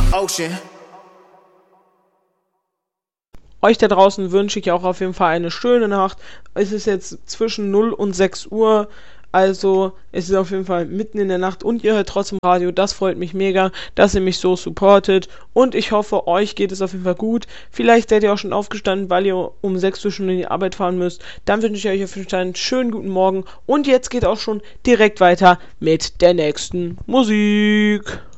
Ocean. Euch da draußen wünsche ich auch auf jeden Fall eine schöne Nacht. Es ist jetzt zwischen 0 und 6 Uhr. Also es ist auf jeden Fall mitten in der Nacht und ihr hört trotzdem Radio. Das freut mich mega, dass ihr mich so supportet. Und ich hoffe, euch geht es auf jeden Fall gut. Vielleicht seid ihr auch schon aufgestanden, weil ihr um 6 Uhr schon in die Arbeit fahren müsst. Dann wünsche ich euch auf jeden Fall einen schönen guten Morgen. Und jetzt geht auch schon direkt weiter mit der nächsten Musik.